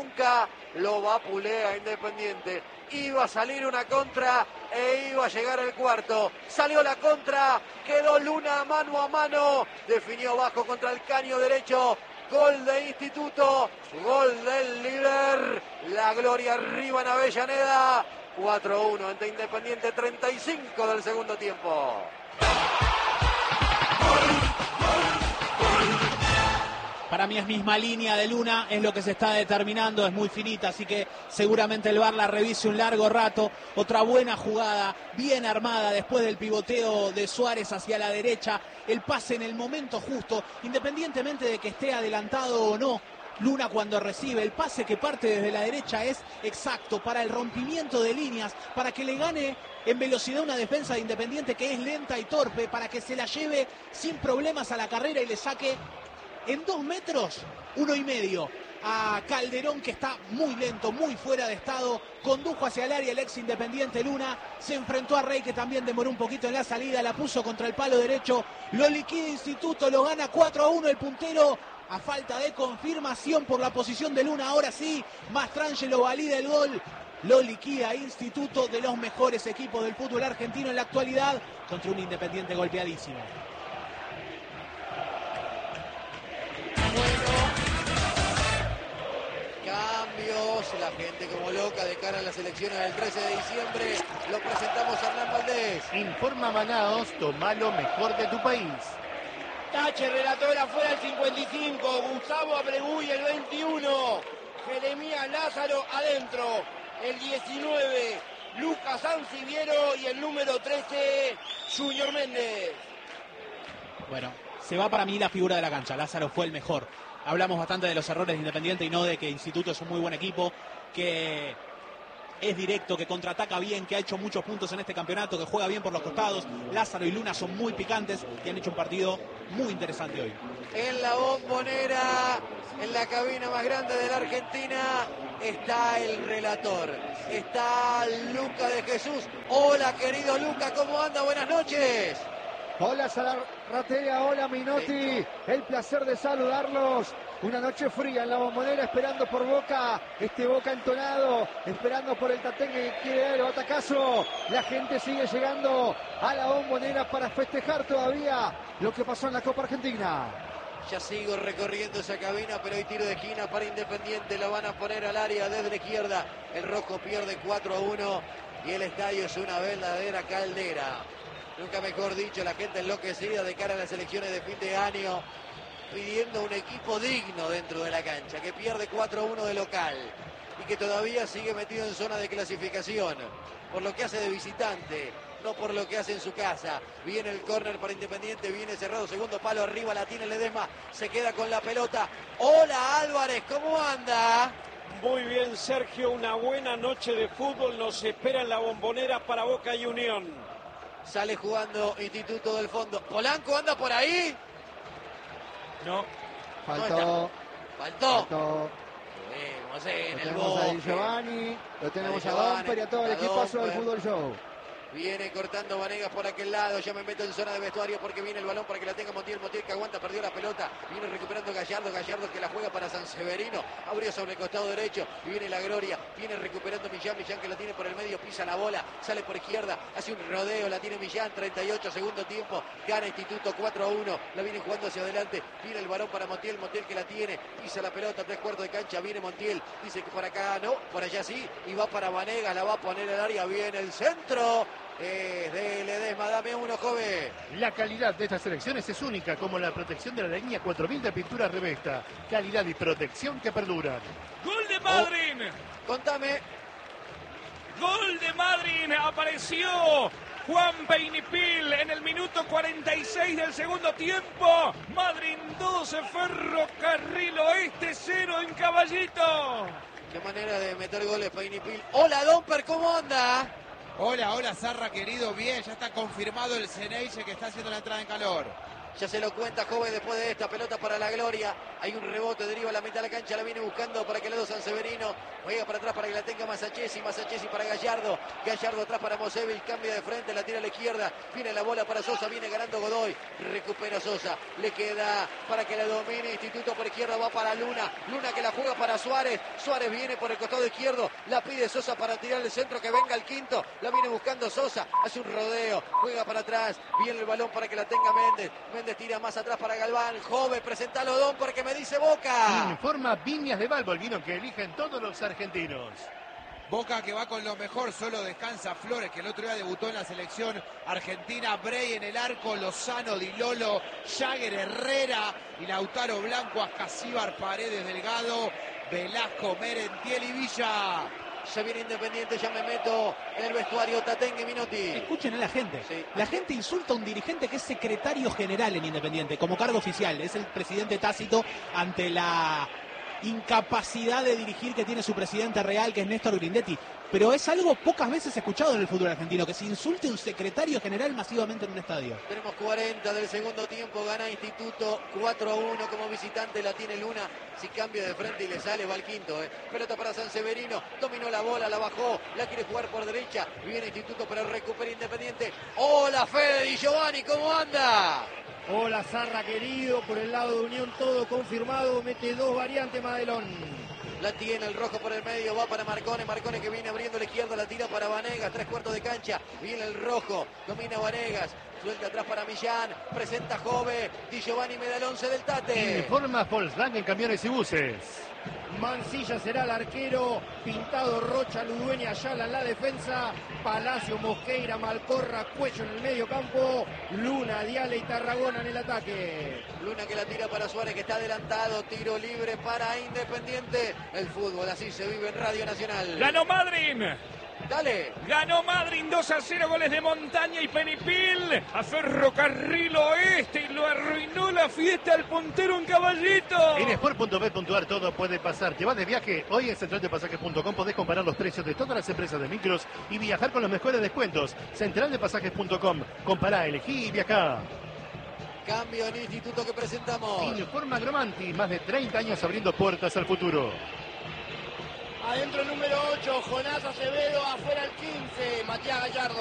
nunca lo vapulea Independiente. Iba a salir una contra e iba a llegar el cuarto. Salió la contra, quedó Luna mano a mano. Definió bajo contra el caño derecho. Gol de Instituto, gol del líder. La gloria arriba en Avellaneda. 4-1 ante Independiente, 35 del segundo tiempo. Para mí es misma línea de Luna, es lo que se está determinando, es muy finita, así que seguramente el VAR la revise un largo rato. Otra buena jugada, bien armada después del pivoteo de Suárez hacia la derecha, el pase en el momento justo, independientemente de que esté adelantado o no. Luna cuando recibe el pase que parte desde la derecha es exacto para el rompimiento de líneas, para que le gane en velocidad una defensa de Independiente que es lenta y torpe, para que se la lleve sin problemas a la carrera y le saque en 2 metros, 1,5 a Calderón, que está muy lento, muy fuera de estado. Condujo hacia el área el ex Independiente Luna, se enfrentó a Rey, que también demoró un poquito en la salida, la puso contra el palo derecho, lo liquida Instituto, lo gana 4-1 el puntero, a falta de confirmación por la posición de Luna. Ahora sí, Mastrangelo valida el gol, lo liquida Instituto, de los mejores equipos del fútbol argentino en la actualidad, contra un Independiente golpeadísimo. Cambios, la gente como loca de cara a las elecciones del 13 de diciembre. Lo presentamos a Hernán Valdés. Informa Manaos, toma lo mejor de tu país. Tache, relator afuera el 55, Gustavo Abreguy el 21, Jeremías Lázaro adentro, el 19, Lucas Anciviero y el número 13, Junior Méndez. Bueno, se va para mí la figura de la cancha, Lázaro fue el mejor. Hablamos bastante de los errores de Independiente y no de que Instituto es un muy buen equipo, que es directo, que contraataca bien, que ha hecho muchos puntos en este campeonato, que juega bien por los costados. Lázaro y Luna son muy picantes y han hecho un partido muy interesante hoy. En la Bombonera, en la cabina más grande de la Argentina, está el relator. Está Luca de Jesús. Hola, querido Luca, ¿cómo anda? Buenas noches. Hola Zaratea, hola Minotti, el placer de saludarlos. Una noche fría en la Bombonera, esperando por Boca, Boca entonado, esperando por el Tatengue que quiere dar el batacazo. La gente sigue llegando a la Bombonera para festejar todavía lo que pasó en la Copa Argentina. Ya sigo recorriendo esa cabina, pero hay tiro de esquina para Independiente, lo van a poner al área desde la izquierda. El rojo pierde 4-1 y el estadio es una verdadera caldera. Nunca mejor dicho, la gente enloquecida de cara a las elecciones de fin de año, pidiendo un equipo digno dentro de la cancha, que pierde 4-1 de local y que todavía sigue metido en zona de clasificación, por lo que hace de visitante, no por lo que hace en su casa. Viene el córner para Independiente, viene cerrado, segundo palo arriba, la tiene Ledesma, se queda con la pelota. Hola Álvarez, ¿cómo anda? Muy bien, Sergio, una buena noche de fútbol nos espera en la Bombonera para Boca y Unión. Sale jugando Instituto del fondo. ¿Polanco anda por ahí? No. Faltó. Faltó. Lo tenemos a Di Giovanni, lo tenemos a Domper y a todo el equipazo del Fútbol Show. Viene cortando Vanegas por aquel lado, ya me meto en zona de vestuario porque viene el balón para que la tenga Montiel que aguanta, perdió la pelota, viene recuperando Gallardo que la juega para San Severino, abrió sobre el costado derecho, y viene la Gloria, viene recuperando Millán que la tiene por el medio, pisa la bola, sale por izquierda, hace un rodeo, la tiene Millán, 38 segundo tiempo, gana Instituto 4-1, la viene jugando hacia adelante, viene el balón para Montiel que la tiene, pisa la pelota, 3/4 de cancha, viene Montiel, dice que por acá no, por allá sí, y va para Vanegas, la va a poner al área, viene el centro. Es de Ledesma, dame uno, joven. La calidad de estas selecciones es única, como la protección de la línea 4000 de pintura Revesta. Calidad y protección que perduran. ¡Gol de Madryn! Contame. ¡Gol de Madryn! Apareció Juan Peinipil en el minuto 46 del segundo tiempo. Madryn 12, Ferrocarril Oeste 0 en Caballito. Qué manera de meter goles Peinipil. Hola, Domper, ¿cómo anda? Hola, Zarra, querido, bien, ya está confirmado el Ceneice que está haciendo la entrada en calor. Ya se lo cuenta Jove después de esta pelota para la gloria. Hay un rebote, deriva a la mitad de la cancha, la viene buscando para que el lado Sanseverino. Juega para atrás para que la tenga Masachesi para Gallardo. Gallardo atrás para Mosevich, cambia de frente, la tira a la izquierda. Viene la bola para Sosa, viene ganando Godoy. Recupera Sosa, le queda para que la domine Instituto por izquierda, va para Luna. Luna que la juega para Suárez. Suárez viene por el costado izquierdo, la pide Sosa para tirar el centro, que venga el quinto. La viene buscando Sosa, hace un rodeo, juega para atrás, viene el balón para que la tenga Méndez. Méndez tira más atrás para Galván. Joven, presentalo Don porque me dice Boca. Informa Viñas de Balbo, el vino que eligen todos los argentinos. Boca que va con lo mejor, solo descansa Flores, que el otro día debutó en la selección argentina. Bray en el arco, Lozano, Di Lolo, Jagger, Herrera y Lautaro Blanco, Ascasíbar, Paredes, Delgado, Velasco, Merentiel y Villa. Ya viene Independiente, ya me meto en el vestuario. Tatengue, Minotti. Escuchen a la gente. Sí. La gente insulta a un dirigente que es secretario general en Independiente, como cargo oficial. Es el presidente tácito ante la incapacidad de dirigir que tiene su presidente real, que es Néstor Grindetti. Pero es algo pocas veces escuchado en el fútbol argentino, que se insulte a un secretario general masivamente en un estadio. Tenemos 40 del segundo tiempo, gana Instituto 4-1 como visitante, la tiene Luna. Si cambia de frente y le sale, va al quinto. Pelota para Sanseverino, dominó la bola, la bajó, la quiere jugar por derecha. Viene Instituto, pero recupera Independiente. ¡Hola, Fede Di Giovanni! ¿Cómo anda? Hola, Zarra querido, por el lado de Unión todo confirmado, mete dos variantes Madelón. La tiene el rojo por el medio, va para Marcone. Marcone que viene abriendo la izquierda, la tira para Vanegas, 3/4 de cancha. Viene el rojo, domina Vanegas, suelta atrás para Millán, presenta Jove, Di Giovanni me da el 11 del Tate. Informa Volkswagen Camiones y Buses. Mancilla será el arquero, Pintado, Rocha, Ludueña, Ayala en la defensa, Palacio, Mosqueira, Malcorra, Cuello en el medio campo, Luna, Diale y Tarragona en el ataque. Luna que la tira para Suárez, que está adelantado, tiro libre para Independiente. El fútbol así se vive en Radio Nacional. ¡Ganó Madryn! Dale. Ganó Madryn 2-0, goles de Montaña y Penipil a Ferrocarril Oeste, y lo arruinó la fiesta al puntero en Caballito. En sport.bet.ar todo puede pasar. Te vas de viaje, hoy en centraldepasajes.com podés comparar los precios de todas las empresas de micros y viajar con los mejores descuentos. Centraldepasajes.com, compará, elegí y viajá. Cambio en Instituto que presentamos. Informa Gromanti, más de 30 años abriendo puertas al futuro. Adentro el número 8, Jonás Acevedo, afuera el 15, Matías Gallardo.